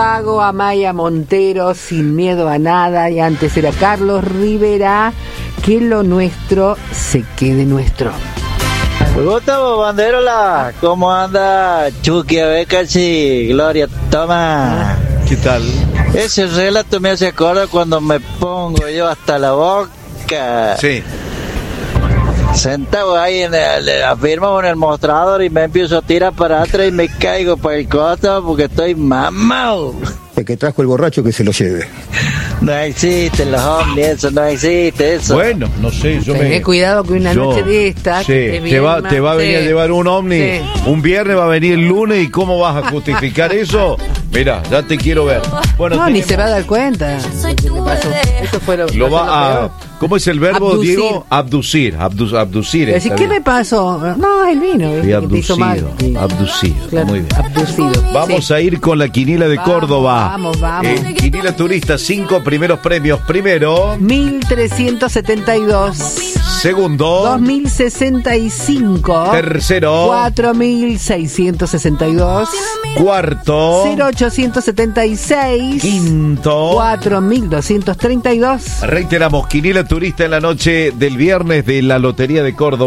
Pago a Maya Montero, Sin Miedo a Nada, y antes era Carlos Rivera, Que lo nuestro se quede nuestro. Gustavo Banderola, ¿cómo anda? Chucky Abecachi, Gloria, toma. ¿Qué tal? Ese relato me hace acordar cuando me pongo yo hasta la boca. Sí. Sentado ahí afirmamos en el mostrador y me empiezo a tirar para atrás y me caigo para el costado porque estoy mamado. El que trajo el borracho que se lo lleve. No existen los ovnis, eso no existe eso. Bueno, no sé, Tené cuidado que una noche de esta sí, te va a venir a llevar un ovni. Sí. Un viernes va a venir el lunes, ¿y cómo vas a justificar eso? Mira, ya te quiero ver. Bueno, no, ni se va a dar cuenta. Eso fue lo va a... ¿Cómo es el verbo, abducir. Diego? Abducir. Decir, ¿qué me pasó? No, él vino. Y abducido. Claro, muy bien. Abducido. Vamos a ir con la quiniela de Córdoba. Vamos. Quiniela turista, 5 primeros premios. Primero, 1.372. Segundo, 2.065. Tercero, 4.662. Cuarto, 0.876. Quinto, 4.232. Reiteramos, quiniela turista en la noche del viernes de la Lotería de Córdoba.